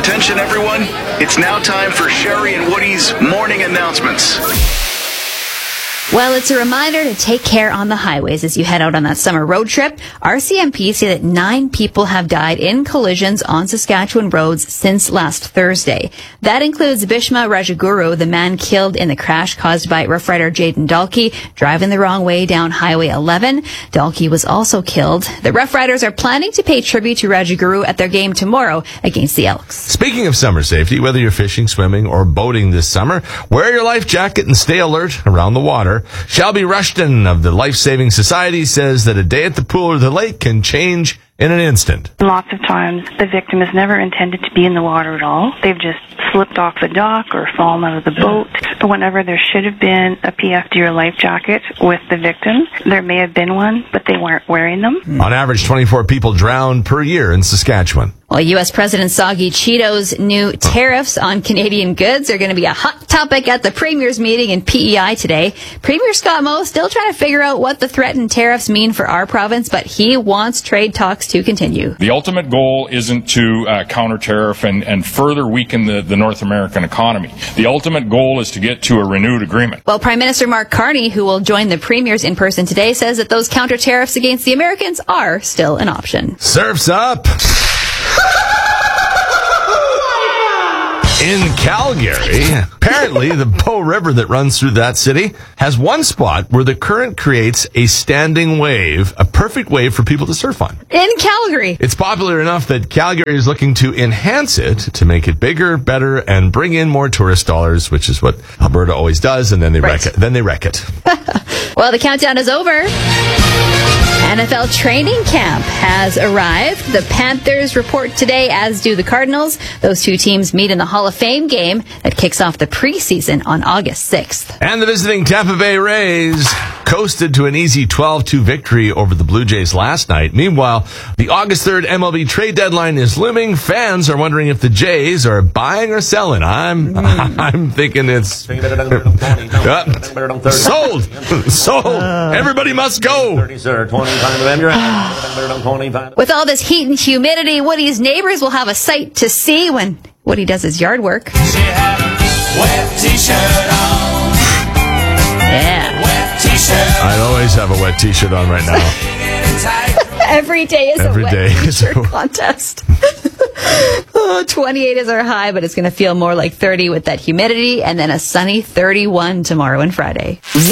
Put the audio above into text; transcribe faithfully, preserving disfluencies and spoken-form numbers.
Attention, everyone. It's now time for Sherry and Woody's morning announcements. Well, it's a reminder to take care on the highways as you head out on that summer road trip. R C M P say that nine people have died in collisions on Saskatchewan roads since last Thursday. That includes Bhishma Rajaguru, the man killed in the crash caused by Rough Rider Jaden Dalkey driving the wrong way down Highway eleven. Dalkey was also killed. The Rough Riders are planning to pay tribute to Rajaguru at their game tomorrow against the Elks. Speaking of summer safety, whether you're fishing, swimming, or boating this summer, wear your life jacket and stay alert around the water. Shelby Rushton of the Life Saving Society says that a day at the pool or the lake can change in an instant. Lots of times, the victim is never intended to be in the water at all. They've just slipped off the dock or fallen out of the boat. Whenever there should have been a P F D or life jacket with the victim, there may have been one, but they weren't wearing them. On average, twenty-four people drown per year in Saskatchewan. Well, U S. President Soggy Cheeto's new tariffs on Canadian goods are going to be a hot topic at the Premier's meeting in P E I today. Premier Scott Moe still trying to figure out what the threatened tariffs mean for our province, but he wants trade talks to continue. The ultimate goal isn't to uh, counter tariff and, and further weaken the, the North American economy. The ultimate goal is to get to a renewed agreement. Well, Prime Minister Mark Carney, who will join the premiers in person today, says that those counter tariffs against the Americans are still an option. Surf's up! In Calgary, apparently the Bow River that runs through that city has one spot where the current creates a standing wave, a perfect wave for people to surf on. In Calgary. It's popular enough that Calgary is looking to enhance it, to make it bigger, better, and bring in more tourist dollars, which is what Alberta always does, and then they right. wreck it. Then they wreck it. Well, the countdown is over. N F L training camp has arrived. The Panthers report today, as do the Cardinals. Those two teams meet in the Hall of Fame game that kicks off the preseason on August sixth. And the visiting Tampa Bay Rays coasted to an easy twelve two victory over the Blue Jays last night. Meanwhile, the August third M L B trade deadline is looming. Fans are wondering if the Jays are buying or selling. I'm mm. I'm thinking it's uh, sold. Sold. Everybody must go. With all this heat and humidity, Woody's neighbors will have a sight to see when Woody does his yard work. She had a wet t-shirt on. Yeah. Wet t-shirt. I always have a wet t-shirt on right now. Every day is Every a wet day t-shirt contest. Oh, twenty-eight is our high, but it's going to feel more like thirty with that humidity, and then a sunny thirty-one tomorrow and Friday.